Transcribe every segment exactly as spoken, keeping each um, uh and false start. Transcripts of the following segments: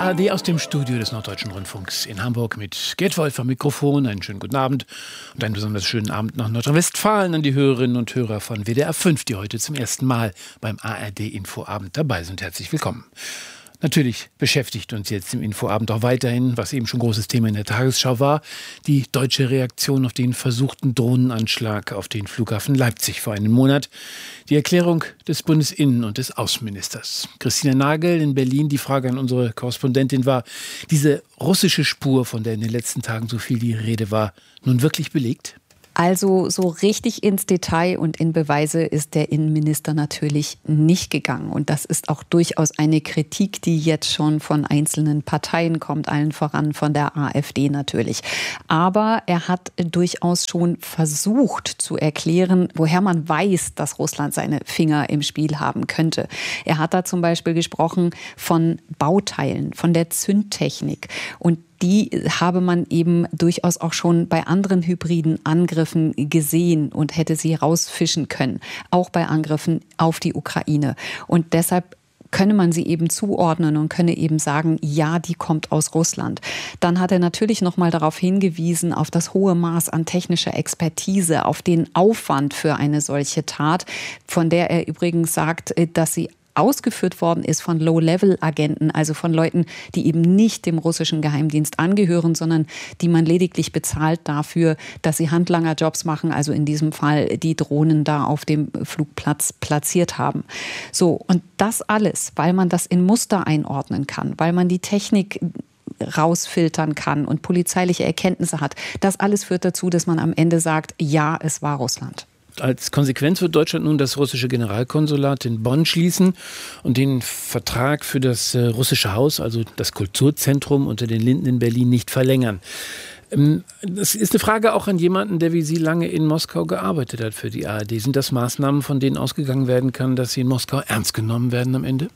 A R D aus dem Studio des Norddeutschen Rundfunks in Hamburg mit Gerd Wolf am Mikrofon. Einen schönen guten Abend und einen besonders schönen Abend nach Nordrhein-Westfalen an die Hörerinnen und Hörer von W D R fünf, die heute zum ersten Mal beim A R D-Infoabend dabei sind. Herzlich willkommen. Natürlich beschäftigt uns jetzt im Infoabend auch weiterhin, was eben schon großes Thema in der Tagesschau war, die deutsche Reaktion auf den versuchten Drohnenanschlag auf den Flughafen Leipzig vor einem Monat. Die Erklärung des Bundesinnen- und des Außenministers. Christina Nagel in Berlin, die Frage an unsere Korrespondentin war, diese russische Spur, von der in den letzten Tagen so viel die Rede war, nun wirklich belegt? Also so richtig ins Detail und in Beweise ist der Innenminister natürlich nicht gegangen. Und das ist auch durchaus eine Kritik, die jetzt schon von einzelnen Parteien kommt, allen voran von der AfD natürlich. Aber er hat durchaus schon versucht zu erklären, woher man weiß, dass Russland seine Finger im Spiel haben könnte. Er hat da zum Beispiel gesprochen von Bauteilen, von der Zündtechnik. Und die habe man eben durchaus auch schon bei anderen hybriden Angriffen gesehen und hätte sie rausfischen können, auch bei Angriffen auf die Ukraine. Und deshalb könne man sie eben zuordnen und könne eben sagen, ja, die kommt aus Russland. Dann hat er natürlich noch mal darauf hingewiesen, auf das hohe Maß an technischer Expertise, auf den Aufwand für eine solche Tat, von der er übrigens sagt, dass sie ausgeführt worden ist von Low-Level-Agenten, also von Leuten, die eben nicht dem russischen Geheimdienst angehören, sondern die man lediglich bezahlt dafür, dass sie Handlanger-Jobs machen, also in diesem Fall die Drohnen da auf dem Flugplatz platziert haben. So, und das alles, weil man das in Muster einordnen kann, weil man die Technik rausfiltern kann und polizeiliche Erkenntnisse hat. Das alles führt dazu, dass man am Ende sagt, ja, es war Russland. Als Konsequenz wird Deutschland nun das russische Generalkonsulat in Bonn schließen und den Vertrag für das äh, russische Haus, also das Kulturzentrum unter den Linden in Berlin, nicht verlängern. Ähm, das ist eine Frage auch an jemanden, der wie Sie lange in Moskau gearbeitet hat für die A R D. Sind das Maßnahmen, von denen ausgegangen werden kann, dass sie in Moskau ernst genommen werden am Ende?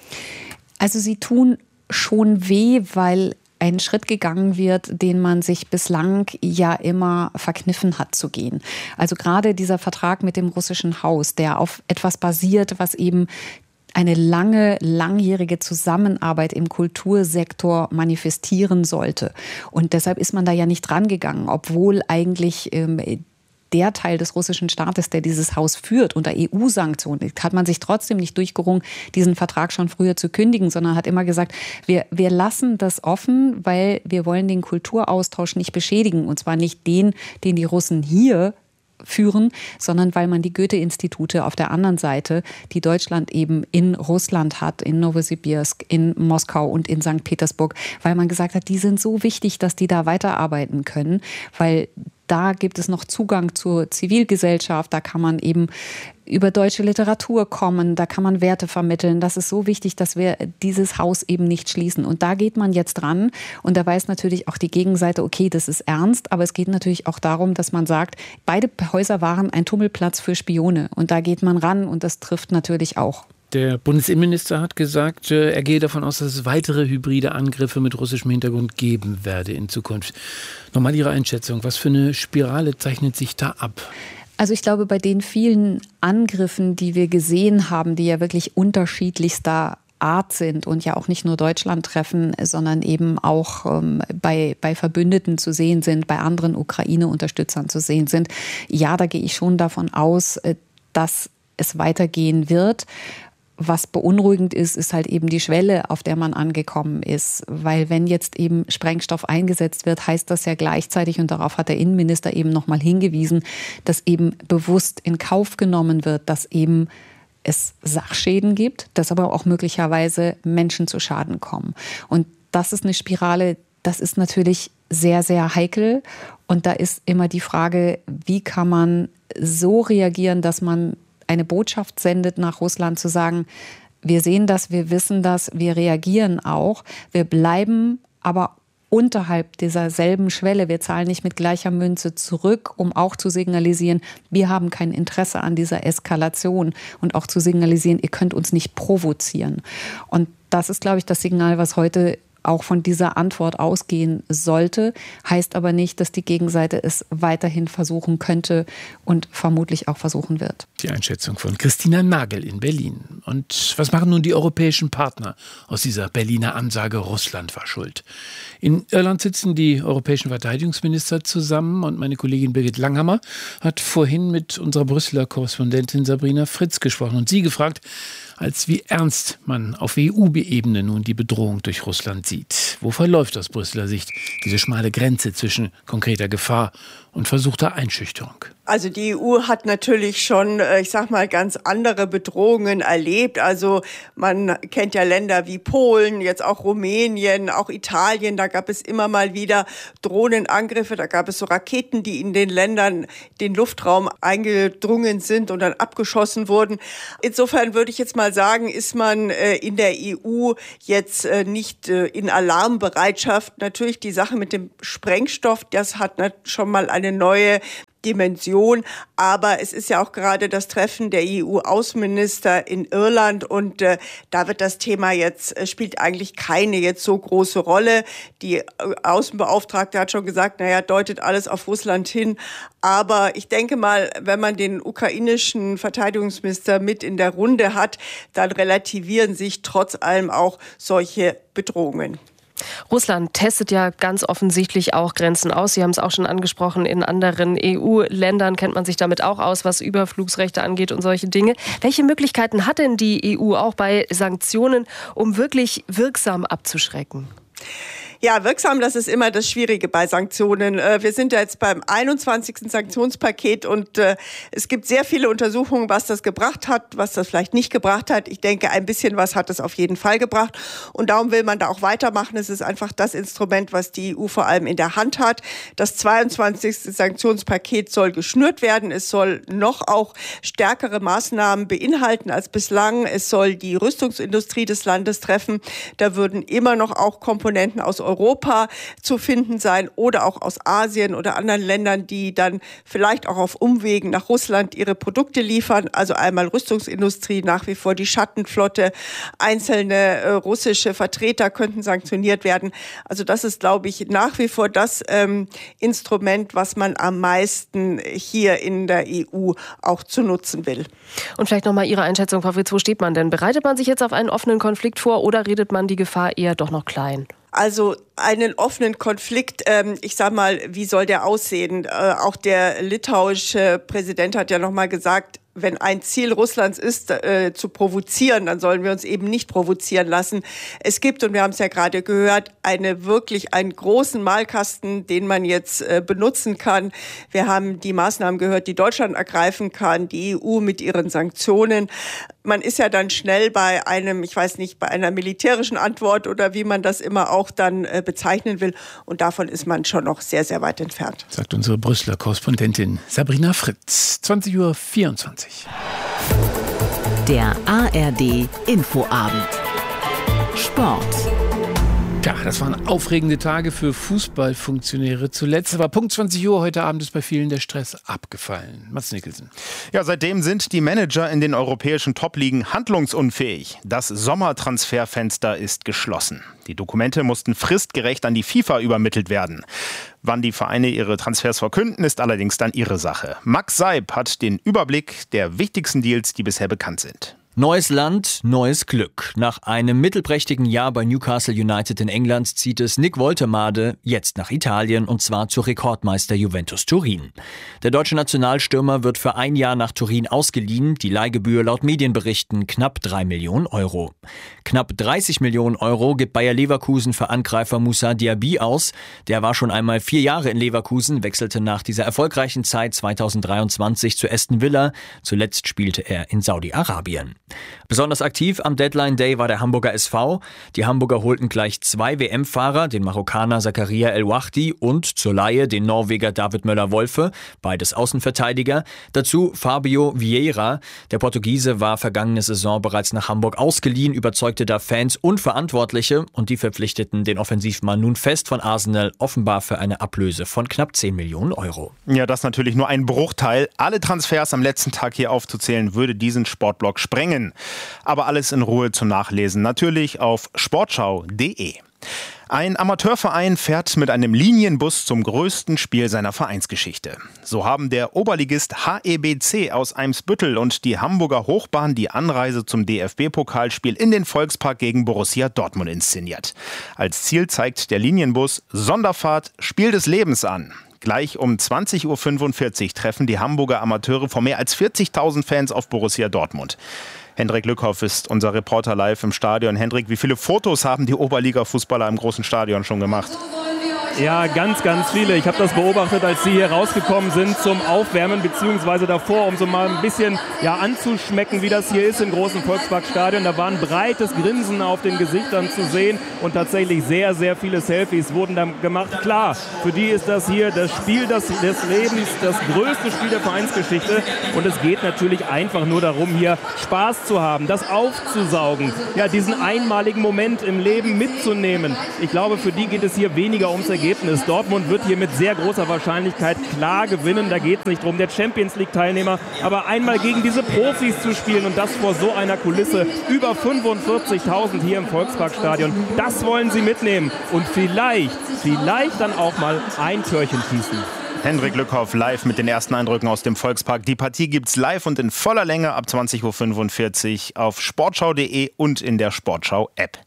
Also sie tun schon weh, weil ein Schritt gegangen wird, den man sich bislang ja immer verkniffen hat zu gehen. Also gerade dieser Vertrag mit dem russischen Haus, der auf etwas basiert, was eben eine lange, langjährige Zusammenarbeit im Kultursektor manifestieren sollte. Und deshalb ist man da ja nicht dran gegangen, obwohl eigentlich ähm, der Teil des russischen Staates, der dieses Haus führt, unter E U-Sanktionen, hat man sich trotzdem nicht durchgerungen, diesen Vertrag schon früher zu kündigen, sondern hat immer gesagt, wir, wir lassen das offen, weil wir wollen den Kulturaustausch nicht beschädigen. Und zwar nicht den, den die Russen hier führen, sondern weil man die Goethe-Institute auf der anderen Seite, die Deutschland eben in Russland hat, in Novosibirsk, in Moskau und in Sankt Petersburg, weil man gesagt hat, die sind so wichtig, dass die da weiterarbeiten können, weil da gibt es noch Zugang zur Zivilgesellschaft, da kann man eben über deutsche Literatur kommen, da kann man Werte vermitteln. Das ist so wichtig, dass wir dieses Haus eben nicht schließen. Und da geht man jetzt dran und da weiß natürlich auch die Gegenseite, okay, das ist ernst, aber es geht natürlich auch darum, dass man sagt, beide Häuser waren ein Tummelplatz für Spione und da geht man ran und das trifft natürlich auch. Der Bundesinnenminister hat gesagt, er gehe davon aus, dass es weitere hybride Angriffe mit russischem Hintergrund geben werde in Zukunft. Nochmal Ihre Einschätzung, was für eine Spirale zeichnet sich da ab? Also ich glaube, bei den vielen Angriffen, die wir gesehen haben, die ja wirklich unterschiedlichster Art sind und ja auch nicht nur Deutschland treffen, sondern eben auch ähm, bei, bei Verbündeten zu sehen sind, bei anderen Ukraine-Unterstützern zu sehen sind, ja, da gehe ich schon davon aus, dass es weitergehen wird. Was beunruhigend ist, ist halt eben die Schwelle, auf der man angekommen ist. Weil wenn jetzt eben Sprengstoff eingesetzt wird, heißt das ja gleichzeitig, und darauf hat der Innenminister eben nochmal hingewiesen, dass eben bewusst in Kauf genommen wird, dass eben es Sachschäden gibt, dass aber auch möglicherweise Menschen zu Schaden kommen. Und das ist eine Spirale, das ist natürlich sehr, sehr heikel. Und da ist immer die Frage, wie kann man so reagieren, dass man eine Botschaft sendet nach Russland, zu sagen, wir sehen das, wir wissen das, wir reagieren auch, wir bleiben aber unterhalb dieser selben Schwelle, wir zahlen nicht mit gleicher Münze zurück, um auch zu signalisieren, wir haben kein Interesse an dieser Eskalation und auch zu signalisieren, ihr könnt uns nicht provozieren. Und das ist, glaube ich, das Signal, was heute auch von dieser Antwort ausgehen sollte. Heißt aber nicht, dass die Gegenseite es weiterhin versuchen könnte und vermutlich auch versuchen wird. Die Einschätzung von Christina Nagel in Berlin. Und was machen nun die europäischen Partner aus dieser Berliner Ansage, Russland war schuld? In Irland sitzen die europäischen Verteidigungsminister zusammen und meine Kollegin Birgit Langhammer hat vorhin mit unserer Brüsseler Korrespondentin Sabrina Fritz gesprochen und sie gefragt, als wie ernst man auf E U-Ebene nun die Bedrohung durch Russland sieht. Wo verläuft aus Brüsseler Sicht diese schmale Grenze zwischen konkreter Gefahr und versuchter Einschüchterung? Also die E U hat natürlich schon, ich sag mal, ganz andere Bedrohungen erlebt. Also man kennt ja Länder wie Polen, jetzt auch Rumänien, auch Italien. Da gab es immer mal wieder Drohnenangriffe. Da gab es so Raketen, die in den Ländern den Luftraum eingedrungen sind und dann abgeschossen wurden. Insofern würde ich jetzt mal sagen, ist man in der E U jetzt nicht in Alarmbereitschaft. Natürlich die Sache mit dem Sprengstoff, das hat schon mal eine neue Dimension, aber es ist ja auch gerade das Treffen der E U-Außenminister in Irland und äh, da wird das Thema jetzt, äh, spielt eigentlich keine jetzt so große Rolle. Die äh, Außenbeauftragte hat schon gesagt, naja, deutet alles auf Russland hin, aber ich denke mal, wenn man den ukrainischen Verteidigungsminister mit in der Runde hat, dann relativieren sich trotz allem auch solche Bedrohungen. Russland testet ja ganz offensichtlich auch Grenzen aus. Sie haben es auch schon angesprochen, in anderen E U-Ländern kennt man sich damit auch aus, was Überflugsrechte angeht und solche Dinge. Welche Möglichkeiten hat denn die E U auch bei Sanktionen, um wirklich wirksam abzuschrecken? Ja, wirksam, das ist immer das Schwierige bei Sanktionen. Wir sind ja jetzt beim einundzwanzigsten Sanktionspaket und äh, es gibt sehr viele Untersuchungen, was das gebracht hat, was das vielleicht nicht gebracht hat. Ich denke, ein bisschen was hat es auf jeden Fall gebracht und darum will man da auch weitermachen. Es ist einfach das Instrument, was die E U vor allem in der Hand hat. Das zweiundzwanzigste Sanktionspaket soll geschnürt werden. Es soll noch auch stärkere Maßnahmen beinhalten als bislang. Es soll die Rüstungsindustrie des Landes treffen. Da würden immer noch auch Komponenten aus Europa zu finden sein oder auch aus Asien oder anderen Ländern, die dann vielleicht auch auf Umwegen nach Russland ihre Produkte liefern. Also einmal Rüstungsindustrie, nach wie vor die Schattenflotte, einzelne äh, russische Vertreter könnten sanktioniert werden. Also das ist, glaube ich, nach wie vor das ähm, Instrument, was man am meisten hier in der E U auch zu nutzen will. Und vielleicht nochmal Ihre Einschätzung, Frau Fritz, wo steht man denn? Bereitet man sich jetzt auf einen offenen Konflikt vor oder redet man die Gefahr eher doch noch klein? Also einen offenen Konflikt, ähm, ich sag mal, wie soll der aussehen? Äh, auch der litauische Präsident hat ja noch mal gesagt, wenn ein Ziel Russlands ist, äh, zu provozieren, dann sollen wir uns eben nicht provozieren lassen. Es gibt, und wir haben es ja gerade gehört, eine wirklich einen großen Malkasten, den man jetzt äh, benutzen kann. Wir haben die Maßnahmen gehört, die Deutschland ergreifen kann, die E U mit ihren Sanktionen. Man ist ja dann schnell bei einem, ich weiß nicht, bei einer militärischen Antwort oder wie man das immer auch dann äh, bezeichnen will. Und davon ist man schon noch sehr, sehr weit entfernt. Sagt unsere Brüsseler Korrespondentin Sabrina Fritz. zwanzig Uhr vierundzwanzig. Der A R D Infoabend. Sport. Ja, das waren aufregende Tage für Fußballfunktionäre zuletzt. Aber Punkt zwanzig Uhr heute Abend ist bei vielen der Stress abgefallen. Mats Nicholson. Ja, seitdem sind die Manager in den europäischen Top-Ligen handlungsunfähig. Das Sommertransferfenster ist geschlossen. Die Dokumente mussten fristgerecht an die FIFA übermittelt werden. Wann die Vereine ihre Transfers verkünden, ist allerdings dann ihre Sache. Max Seib hat den Überblick der wichtigsten Deals, die bisher bekannt sind. Neues Land, neues Glück. Nach einem mittelprächtigen Jahr bei Newcastle United in England zieht es Nick Woltemade jetzt nach Italien und zwar zu Rekordmeister Juventus Turin. Der deutsche Nationalstürmer wird für ein Jahr nach Turin ausgeliehen, die Leihgebühr laut Medienberichten knapp drei Millionen Euro. Knapp dreißig Millionen Euro gibt Bayer Leverkusen für Angreifer Moussa Diaby aus. Der war schon einmal vier Jahre in Leverkusen, wechselte nach dieser erfolgreichen Zeit zweitausenddreiundzwanzig zu Aston Villa. Zuletzt spielte er in Saudi-Arabien. Besonders aktiv am Deadline Day war der Hamburger S V. Die Hamburger holten gleich zwei W M-Fahrer, den Marokkaner Zakaria El Wahdi und zur Leihe den Norweger David Möller-Wolfe, beides Außenverteidiger. Dazu Fabio Vieira. Der Portugiese war vergangene Saison bereits nach Hamburg ausgeliehen, überzeugte da Fans und Verantwortliche und die verpflichteten den Offensivmann nun fest von Arsenal, offenbar für eine Ablöse von knapp zehn Millionen Euro. Ja, das natürlich nur ein Bruchteil. Alle Transfers am letzten Tag hier aufzuzählen, würde diesen Sportblock sprengen. Aber alles in Ruhe zum Nachlesen, natürlich auf sportschau punkt de. Ein Amateurverein fährt mit einem Linienbus zum größten Spiel seiner Vereinsgeschichte. So haben der Oberligist H E B C aus Eimsbüttel und die Hamburger Hochbahn die Anreise zum D F B-Pokalspiel in den Volkspark gegen Borussia Dortmund inszeniert. Als Ziel zeigt der Linienbus Sonderfahrt Spiel des Lebens an. Gleich um zwanzig Uhr fünfundvierzig treffen die Hamburger Amateure vor mehr als vierzigtausend Fans auf Borussia Dortmund. Hendrik Lückhoff ist unser Reporter live im Stadion. Hendrik, wie viele Fotos haben die Oberliga-Fußballer im großen Stadion schon gemacht? Ja, ganz, ganz viele. Ich habe das beobachtet, als sie hier rausgekommen sind zum Aufwärmen, beziehungsweise davor, um so mal ein bisschen ja, anzuschmecken, wie das hier ist im großen Volksparkstadion. Da war ein breites Grinsen auf den Gesichtern zu sehen und tatsächlich sehr, sehr viele Selfies wurden dann gemacht. Klar, für die ist das hier das Spiel des, des Lebens, das größte Spiel der Vereinsgeschichte. Und es geht natürlich einfach nur darum, hier Spaß zu haben, das aufzusaugen, ja, diesen einmaligen Moment im Leben mitzunehmen. Ich glaube, für die geht es hier weniger ums Ergebnis. Dortmund wird hier mit sehr großer Wahrscheinlichkeit klar gewinnen. Da geht es nicht drum, der Champions League-Teilnehmer, aber einmal gegen diese Profis zu spielen und das vor so einer Kulisse, über fünfundvierzigtausend hier im Volksparkstadion, das wollen sie mitnehmen und vielleicht, vielleicht dann auch mal ein Türchen schießen. Hendrik Lückhoff live mit den ersten Eindrücken aus dem Volkspark. Die Partie gibt's live und in voller Länge ab zwanzig Uhr fünfundvierzig auf sportschau punkt de und in der Sportschau-App.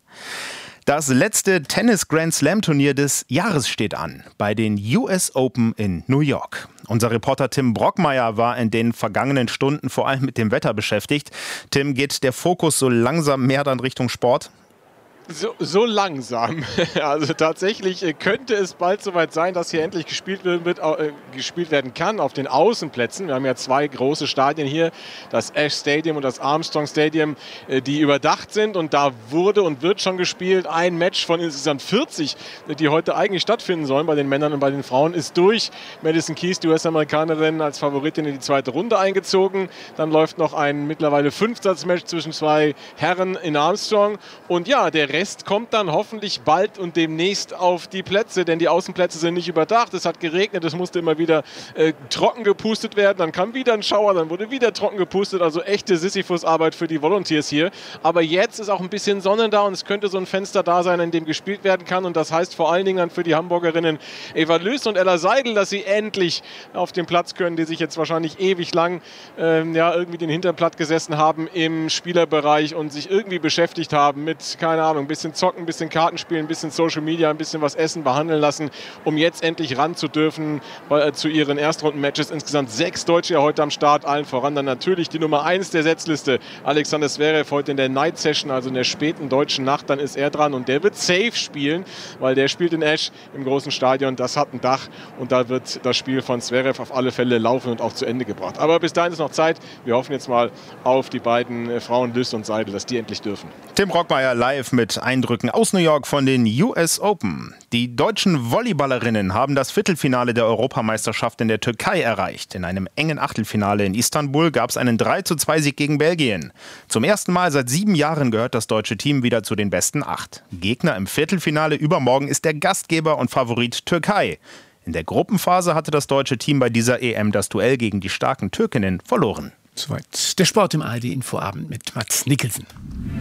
Das letzte Tennis-Grand-Slam-Turnier des Jahres steht an, bei den U S Open in New York. Unser Reporter Tim Brockmeier war in den vergangenen Stunden vor allem mit dem Wetter beschäftigt. Tim, geht der Fokus so langsam mehr dann Richtung Sport? So, so langsam. Also tatsächlich könnte es bald soweit sein, dass hier endlich gespielt wird, wird äh, gespielt werden kann auf den Außenplätzen. Wir haben ja zwei große Stadien hier, das Ash Stadium und das Armstrong Stadium, äh, die überdacht sind. Und da wurde und wird schon gespielt. Ein Match von insgesamt vierzig, die heute eigentlich stattfinden sollen bei den Männern und bei den Frauen, ist durch. Madison Keys, die U S-Amerikanerin, als Favoritin in die zweite Runde eingezogen. Dann läuft noch ein mittlerweile Fünfsatzmatch zwischen zwei Herren in Armstrong. Und ja, der Rest kommt dann hoffentlich bald und demnächst auf die Plätze, denn die Außenplätze sind nicht überdacht. Es hat geregnet, es musste immer wieder äh, trocken gepustet werden, dann kam wieder ein Schauer, dann wurde wieder trocken gepustet, also echte Sisyphus-Arbeit für die Volunteers hier. Aber jetzt ist auch ein bisschen Sonne da und es könnte so ein Fenster da sein, in dem gespielt werden kann und das heißt vor allen Dingen dann für die Hamburgerinnen Eva Löß und Ella Seidel, dass sie endlich auf den Platz können, die sich jetzt wahrscheinlich ewig lang ähm, ja, irgendwie den Hintern platt gesessen haben im Spielerbereich und sich irgendwie beschäftigt haben mit, keine Ahnung, ein bisschen zocken, ein bisschen Karten spielen, ein bisschen Social Media, ein bisschen was essen, behandeln lassen, um jetzt endlich ran zu dürfen äh, zu ihren Erstrunden-Matches. Insgesamt sechs Deutsche ja heute am Start, allen voran dann natürlich die Nummer eins der Setzliste, Alexander Zverev, heute in der Night Session, also in der späten deutschen Nacht, dann ist er dran und der wird safe spielen, weil der spielt in Ash im großen Stadion, das hat ein Dach und da wird das Spiel von Zverev auf alle Fälle laufen und auch zu Ende gebracht. Aber bis dahin ist noch Zeit, wir hoffen jetzt mal auf die beiden äh, Frauen Löß und Seidel, dass die endlich dürfen. Tim Brockmeier live mit Eindrücken aus New York von den U S Open. Die deutschen Volleyballerinnen haben das Viertelfinale der Europameisterschaft in der Türkei erreicht. In einem engen Achtelfinale in Istanbul gab es einen drei zu zwei Sieg gegen Belgien. Zum ersten Mal seit sieben Jahren gehört das deutsche Team wieder zu den besten acht. Gegner im Viertelfinale übermorgen ist der Gastgeber und Favorit Türkei. In der Gruppenphase hatte das deutsche Team bei dieser E M das Duell gegen die starken Türkinnen verloren. Soweit der Sport im A R D Infoabend mit Mats Nicholson.